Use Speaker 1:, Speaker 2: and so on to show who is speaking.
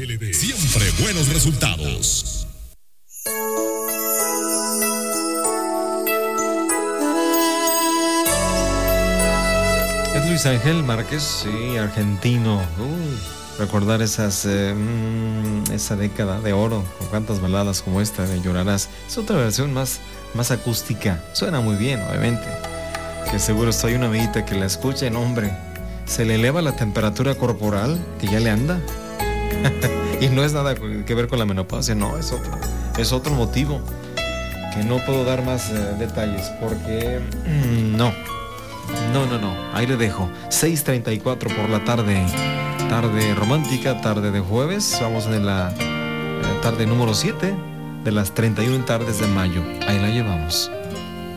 Speaker 1: Siempre buenos resultados.
Speaker 2: Es Luis Ángel Márquez, sí, argentino. Recordar esa década de oro, con tantas baladas como esta de Llorarás. Es otra versión más acústica. Suena muy bien, obviamente. Que seguro hay una amiguita que la escucha, hombre, se le eleva la temperatura corporal, que ya le anda. Y no es nada que ver con la menopausia, no, es otro motivo. Que no puedo dar más detalles, porque no, ahí le dejo. 6:34 por la tarde. Tarde romántica, tarde de jueves. Vamos en la tarde número 7 de las 31 tardes de mayo. Ahí la llevamos.